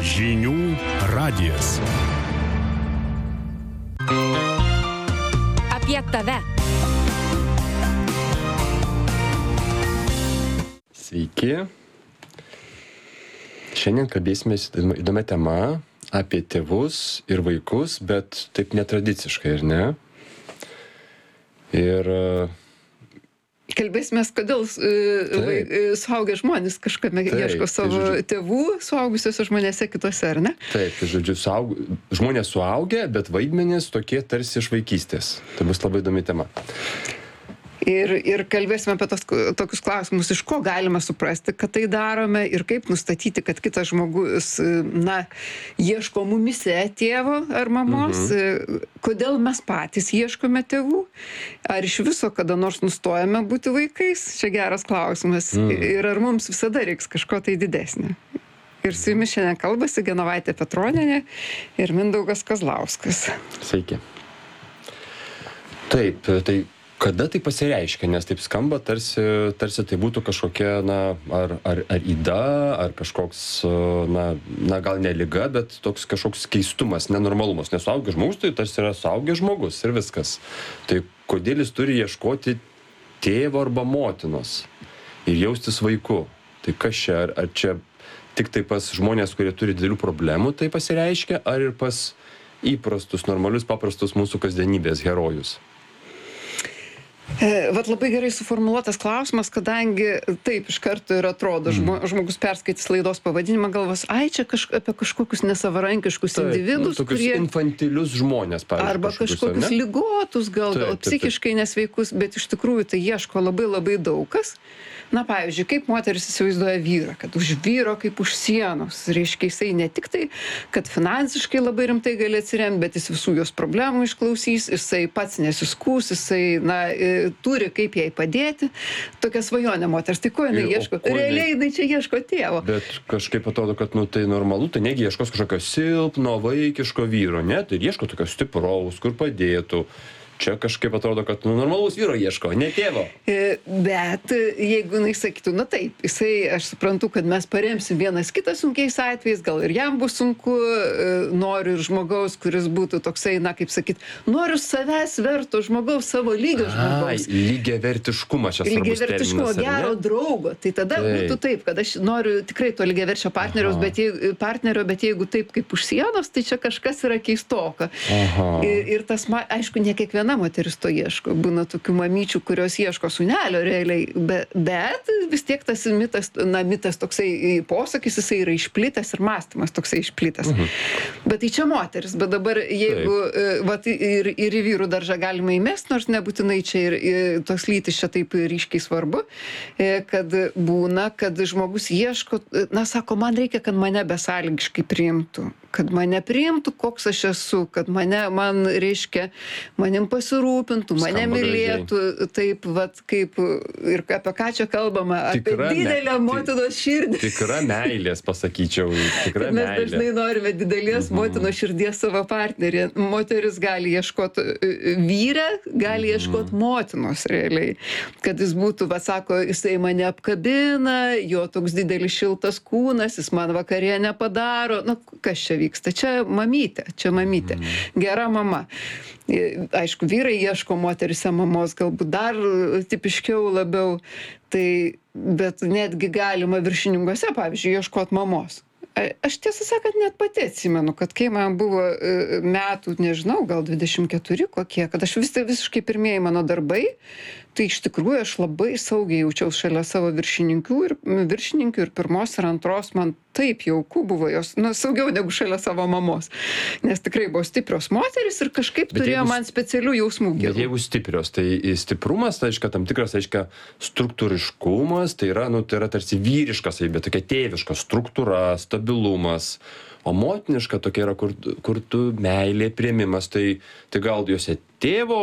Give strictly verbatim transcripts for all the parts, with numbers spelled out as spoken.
Žinių radijas. Apie tave. Sveiki. Šiandien kalbėsime įdomią temą apie tėvus ir vaikus, bet taip netradiciškai, ar ne? Ir kalbėsime, kodėl uh, suaugę žmonės kažkame Taip, ieško savo tai žodžiu, tėvų suaugusiuose žmonėse kitose, ar ne? Taip, tai žodžiu, suaug... žmonės suaugę, bet vaidmenys tokie tarsi iš vaikystės. Tai bus labai įdomi tema. Ir, ir kalbėsime apie tos, tokius klausimus, iš ko galime suprasti, kad tai darome ir kaip nustatyti, kad kitas žmogus, na, ieško mumise tėvo ar mamos, mhm. kodėl mes patys ieškome tėvų, ar iš viso kada nors nustojame būti vaikais, čia geras klausimas, mhm. ir ar mums visada reiks kažko tai didesnio. Ir su jumis šiandien kalbasi Genovaitė Petronienė ir Mindaugas Kazlauskas. Sveiki. Taip, tai kada tai pasireiškia, nes taip skamba, tarsi, tarsi tai būtų kažkokia, na, ar, ar, ar yda, ar kažkoks, na, na, gal ne liga, bet toks kažkoks keistumas, nenormalumas. Nes suaugęs žmogus, tai tarsi yra suaugęs žmogus ir viskas. Tai kodėl jis turi ieškoti tėvo arba motinos ir jaustis vaiku? Tai kas čia, ar, ar čia tik tai pas žmonės, kurie turi didelių problemų, tai pasireiškia, ar ir pas įprastus, normalius, paprastus mūsų kasdienybės herojus? Vat labai gerai suformuluotas klausimas, kadangi taip iš karto ir atrodo, žmo, žmogus perskaitys laidos pavadinimą, galvos, ai čia kaž, apie kažkokius nesavarankiškus taip, individus, nu, kurie... infantilius žmonės, pavyzdžiui. Arba kažkokius ne? ligotus, gal, taip, gal psichiškai taip, taip. nesveikus, bet iš tikrųjų tai ieško labai labai daug kas. Na, pavyzdžiui, kaip moteris įsivaizduoja vyrą, kad už vyro kaip už sienos. Reiškia, jisai ne tik tai, kad finansiškai labai rimtai gali atsiremti, bet jis visų jos problemų išklausys, jisai pats nesiskūs, jisai, na, turi kaip jai padėti. Tokia svajonė moters. Tai ko jinai Ir, ieško? ko Realiai jinai čia ieško tėvo. Bet kažkaip atrodo, kad, nu, tai normalu, tai negi ieškos kažkokio silpno, vaikiško vyro, ne? Tai ieško tokio stipraus, kur padėtų. Čia kažkaip atrodo, kad nu, normalus vyro ieško, ne tėvo. Bet jeigu jinai sakytų, na taip, jisai, aš suprantu, kad mes paremsim vienas kitą sunkiais atvejais, gal ir jam bus sunku, noriu ir žmogaus, kuris būtų toksai, na kaip sakyt, noriu savęs verto žmogaus, savo lygio žmogaus. Ai, lygiavertiškumas čia svarbus terminas. Gero draugo. Tai tada taip. būtų taip, kad aš noriu tikrai to lygiaverčio partneriaus, bet jeigu, partnerio, bet jeigu taip kaip už sienos, tai čia kažkas yra keistoka. Ir, ir tas, aišku, ne kiekviena moteris to ieško. Būna tokių mamyčių, kurios ieško sūnelio realiai, bet, bet vis tiek tas mitas, na, mitas toksai posakis, jisai yra išplitęs ir mąstymas toksai išplitęs. Mhm. Bet tai čia moteris, bet dabar jeigu, vat, ir, ir į vyrų daržą galima įmest, nors nebūtinai čia ir, ir tos lytis čia taip ryškiai svarbu, kad būna, kad žmogus ieško, na, sako, man reikia, kad mane besąlygiškai priimtų, kad mane priimtų, koks aš esu, kad mane, man reiškia, manim pasirūpintų, mane Skamba mylėtų, gražiai. taip, vat, kaip, ir apie ką čia kalbama, Tikra apie didelę me- motinos širdį. Tikra meilės, pasakyčiau, tikra Mes meilė. dažnai norime didelės Mhm. motinos širdies savo partnerį. Moteris gali ieškoti vyrę, gali ieškoti motinos realiai. Kad jis būtų, va sako, jisai mane apkabina, jo toks didelis šiltas kūnas, jis man vakarienę padaro. Nu, kas čia vyksta? Čia mamytė, čia mamytė. Gera mama. Aišku, vyrai ieško moterise mamos, galbūt dar tipiškiau labiau. Tai, bet netgi galima viršininkuose, pavyzdžiui, ieškoti mamos. Aš tiesą sakant, net pati atsimenu, kad kai man buvo metų, nežinau, gal dvidešimt keturi kokie, kad aš vis, visiškai pirmieji mano darbai, tai iš tikrųjų aš labai saugiai jaučiaus šalia savo viršininkių ir viršininkių ir pirmos ir antros man taip jauku buvo jos, nu, saugiau negu šalia savo mamos. Nes tikrai buvo stiprios moteris ir kažkaip bet turėjo jeigu, man specialių jausmų. Bet jeigu stiprios, tai stiprumas, tai aiškia, tam tikras, aiškia, struktūriškumas, tai yra, nu, tai yra tarsi vyriškas, bet tokia tėviška struktūra, stabilumas. O motiniška tokia yra, kur, kur tu meilė, priėmimas, tai, tai gal juose tėvo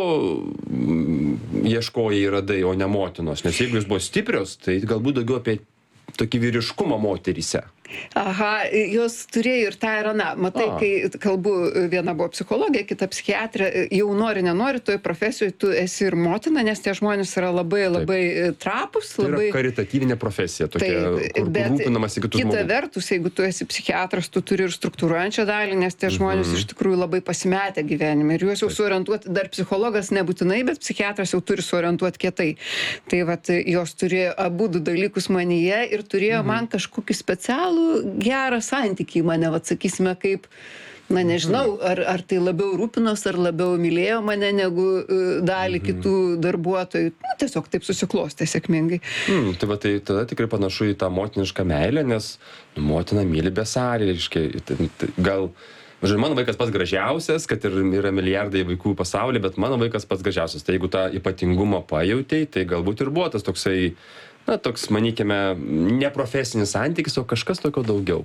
ieškojai radai, o ne motinos. Nes jeigu jūs buvo stiprios, tai galbūt daugiau apie tokį vyriškumą moteryse. Aha, jos turėjo ir tą ir aną. Matai, A. kai kalbu, viena buvo psichologija, kita psichiatrė, jau nori, nenori, toj profesijoje tu esi ir motina, nes tie žmonės yra labai, labai trapus, Tai labai... yra karitatyvinė profesija, tokia, Taip, kur bet rūpinamasi kitų kita žmonių. vertus, jeigu tu esi psichiatras, tu turi ir struktūruojančią dalį, nes tie žmonės iš tikrųjų labai pasimetę gyvenime ir juos jau suorientuoti, dar psichologas nebūtinai, bet psichiatras jau turi suorientuoti kietai. Tai vat jos turėjo abu du dalykus manyje ir turėjo man kažkokį specialų gerą santykį į mane, vat sakysime, kaip, na nežinau, ar, ar tai labiau rūpinos, ar labiau mylėjo mane negu uh, dalį kitų darbuotojų. Nu, tiesiog taip susiklostė sėkmingai. Mm, tai va, tai tada tikrai panašu į tą motinišką meilę, nes nu, motina myli besąlygiškai. Tai, tai gal, žinai, mano vaikas pats gražiausias, kad ir yra milijardai vaikų pasaulyje, bet mano vaikas pats gražiausias. Tai jeigu tą ypatingumą pajautei, tai galbūt ir buvo tas toksai, na, toks, manykime, neprofesinis santykis, o kažkas tokio daugiau.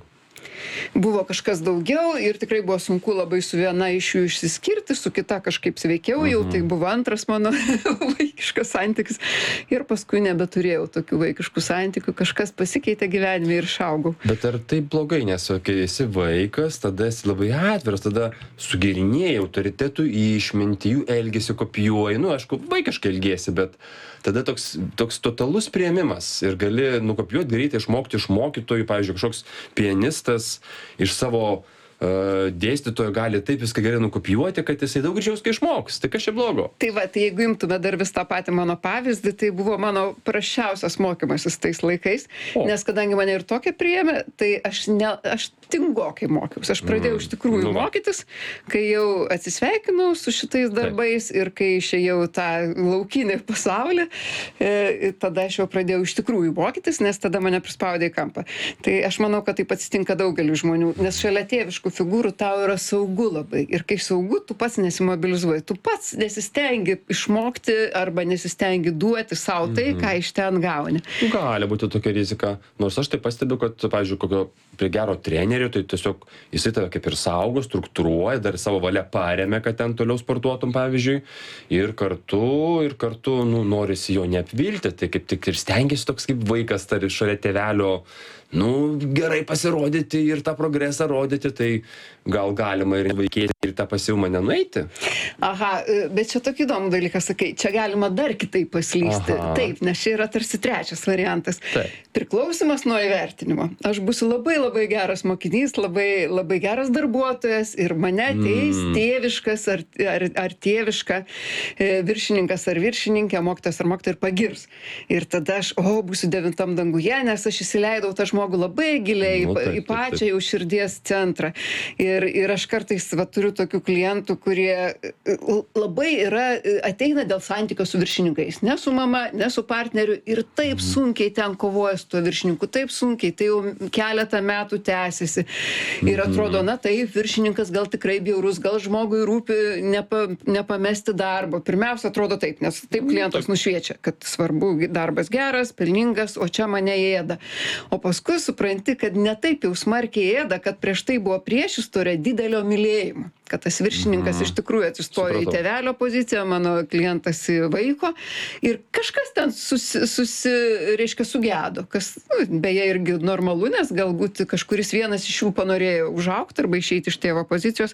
Buvo kažkas daugiau ir tikrai buvo sunku labai su viena iš jų išsiskirti, su kita kažkaip sveikiau, jau tai buvo antras mano vaikiškas santykis ir paskui nebeturėjau tokių vaikiškų santykių, kažkas pasikeitė gyvenime ir išaugau. Bet ar tai blogai, nes kai esi vaikas, tada esi labai atviras, tada sugerinėjai autoritetų išmintį, jų elgesį kopijuoji, nu, aišku, vaikiškai elgėsi, bet tada toks, toks totalus priėmimas ir gali nukopijuoti greitai, išmokti iš mokytojų, pavyzdžiui, kažkoks pianistas iš savo uh, dėstytojo gali taip viską gerai nukopijuoti, kad jisai daug greičiau viską išmoks. Tai kas čia blogo? Tai va, tai jeigu imtume dar vis tą patį mano pavyzdį, tai buvo mano prasčiausias mokymasis tais laikais, O. nes kadangi mane ir tokia priėmė, tai aš, ne, aš tingokai mokiausi. Aš pradėjau iš tikrųjų Nu va. mokytis, kai jau atsisveikinau su šitais darbais ir kai išėjau į tą laukinį pasaulį, e, tada aš jau pradėjau iš tikrųjų mokytis, nes tada mane prispaudė į kampą. Tai aš manau, kad taip atsitinka daugeliu žmonių, nes šalia tėviškų figūrų tau yra saugu labai. Ir kai saugu, tu pats nesimobilizuoji, tu pats nesistengi išmokti arba nesistengi duoti savo tai, ką iš ten gauni. Gali būti tokia rizika. Nors aš tai pastebiu, kad, pavyzdžiui, kokio prie gero trenerio, tai tiesiog jisai tave kaip ir saugo, struktūruoja, dar savo valia paremia, kad ten toliau sportuotum, pavyzdžiui. Ir kartu, ir kartu, nu, norisi jo neapvilti. Tai kaip tik ir stengiasi toks kaip vaikas, tar šalia tėvelio, nu, gerai pasirodyti ir tą progresą rodyti, tai gal galima ir vaikėti ir tą pasiūlymą nenueiti. Aha, bet čia tokį įdomų dalyką sakai, čia galima dar kitaip paslysti. Aha. Taip, nes čia yra tarsi trečias variantas. Taip. Priklausimas nuo įvertinimo. Aš būsiu labai labai geras mokinys, labai, labai geras darbuotojas ir mane ateis Mm. tėviškas ar, ar, ar tėviška e, viršininkas ar viršininkė, mokytojas ar mokytoja ir pagirs. Ir tada aš, o, būsiu devintam danguje, nes aš įsileidau tą žmogų labai giliai Nu, į, taip, į taip, pačią taip. jau širdies centrą. Ir, ir aš kartais va, turiu tokių klientų, kurie labai yra, ateina dėl santykio su viršininkais. Ne su mama, ne su partneriu ir taip sunkiai ten kovoja su tuo viršininku, taip sunkiai, tai jau keletą metų tęsiasi. Ir atrodo, na taip, viršininkas gal tikrai bjaurus, gal žmogui rūpi nepa, nepamesti darbo. Pirmiausia, atrodo taip, nes taip klientas nušviečia, kad svarbu darbas geras, pelningas, o čia mane ėda. O paskui supranti, kad ne taip jau smarkiai ėda, kad prieš tai buvo priešistorė didelio mylėjimo. Kad tas viršininkas iš tikrųjų atsistojo į Supratau. tėvelio poziciją, mano klientas į vaiko ir kažkas ten susi, susi reiškia, sugedo, kas nu, beje irgi normalu, nes galbūt kažkuris vienas iš jų panorėjo užaugti arba išeiti iš tėvo pozicijos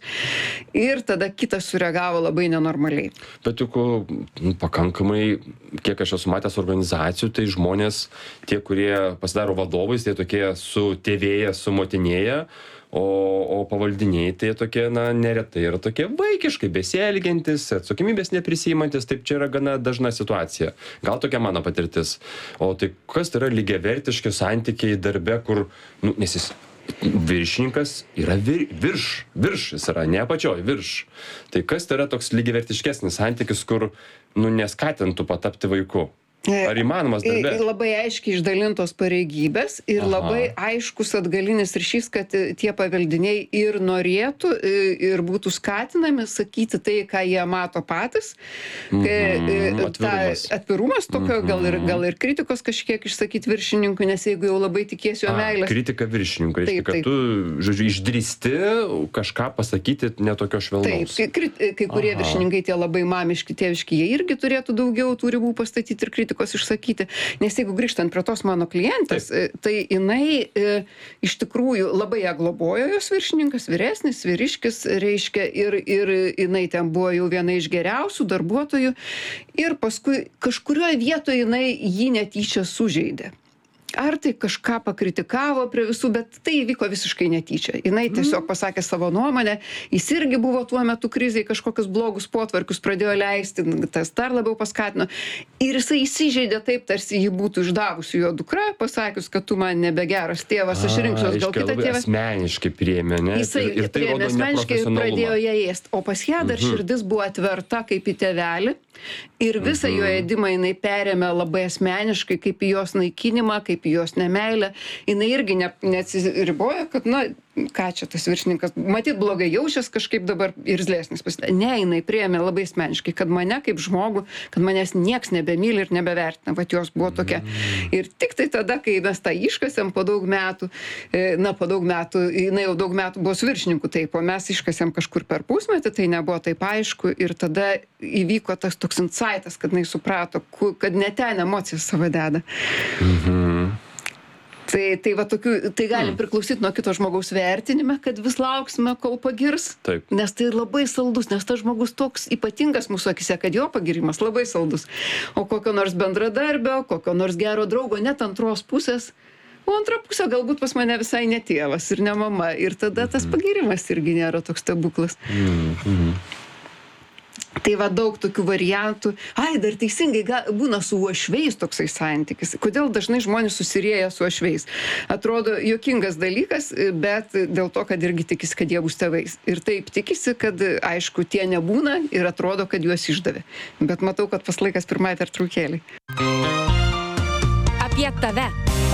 ir tada kitas sureagavo labai nenormaliai. Bet juk nu, pakankamai, kiek aš esu matęs organizacijų, tai žmonės, tie, kurie pasidaro vadovais, tie tokie su tėvėje, su motinėje, o, o pavaldiniai tai tokie, na, neretai yra tokie vaikiškai besielgiantis, atsakomybės neprisiimantis, taip čia yra gana dažna situacija. Gal tokia mano patirtis. O tai kas yra lygiavertiški santykiai darbe, kur, nu, nes jis viršininkas yra vir, virš, virš, jis yra ne apačioj, virš. Tai kas tai yra toks lygiavertiškesnis santykis, kur, nu, neskatintų patapti vaiku? Ar įmanomas darbe? Labai aiškiai išdalintos pareigybės ir Aha. labai aiškus atgalinis ryšys, kad tie paveldiniai ir norėtų ir būtų skatinami sakyti tai, ką jie mato patys. Mhm. Ta Atvirumas. atvirumas tokio, gal ir, gal ir kritikos kažkiek išsakyti viršininkui, nes jeigu jau labai tikėsi jo A, meilės. kritika viršininkui, reiškia, Taip, kad taip. tu, žodžiu, išdrįsti kažką pasakyti netokio Taip, švelnaus. kai, krit- kai kurie Aha. viršininkai tie labai mamiški, tėviški, jie irgi turėtų daugiau tų ribų pastatyti ir kritikos kritikos išsakyti. Nes jeigu grįžtant prie tos mano klientės, Taip. tai jinai e, iš tikrųjų labai ją globojo jos viršininkas, vyresnis, vyriškis, reiškia, ir, ir jinai ten buvo jau viena iš geriausių darbuotojų. Ir paskui kažkurioje vietoje jinai jį netyčia sužeidė. Ar tai kažką pakritikavo prie visų, bet tai įvyko visiškai netyčia. Jinai tiesiog pasakė savo nuomonę, jis irgi buvo tuo metu krizėje, kažkokius blogus potvarkius pradėjo leisti, tas dar labiau paskatino. Ir jisai įsižeidė taip, tarsi jį būtų išdavusi jo dukra, pasakius, kad tu man nebegeras tėvas, aš rinksiuos gal kitą tėvą. Asmeniškai priėmė, ne? Jisai ir, ir tai priėmė asmeniškai ir pradėjo ją ėsti. O pas ją dar mhm. širdis buvo atverta kaip į tėvelį. Ir visą mhm. jo ėdimą jinai perėmė labai asmeniškai, kaip į jos naikinimą, kaip į jos nemeilę. Jinai irgi ne, neatsiribojo, kad, na, ką čia tas viršininkas, matyt, blogai jaučias kažkaip dabar irzlesnis pasidarė. Ne, jinai priėmė labai asmeniškai, kad mane kaip žmogų, kad manęs nieks nebemyli ir nebevertina. Vat jos buvo tokia. Ir tik tai tada, kai mes tą iškasėm po daug metų, na, po daug metų, jinai jau daug metų buvo su viršininku, taip, o mes iškasėm kažkur per pusmetį, tai nebuvo taip aišku. Ir tada įvyko tas toks insightas, kad jinai suprato, kad ne ten emocijas savo deda. Mhm. Tai, tai, va, tokių, tai gali priklausyti nuo kito žmogaus vertinime, kad vis lauksime, kol pagirs. Taip. Nes tai labai saldus, nes tas žmogus toks ypatingas mūsų akise, kad jo pagirimas labai saldus. O kokio nors bendradarbio, kokio nors gero draugo, net antros pusės. O antra pusė galbūt pas mane visai ne tėvas ir ne mama. Ir tada tas pagirimas irgi nėra toks stebuklas. Mhm. Tai va daug tokių variantų. Ai, dar teisingai ga, būna su uošviais toksai santykis. Kodėl dažnai žmonės susirieja su uošviais? Atrodo juokingas dalykas, bet dėl to, kad irgi tikisi, kad jie bus tėvais. Ir taip tikisi, kad aišku, tie nebūna ir atrodo, kad juos išdavė. Bet matau, kad pas laikas pirmai pertraukėlei. Apie tave.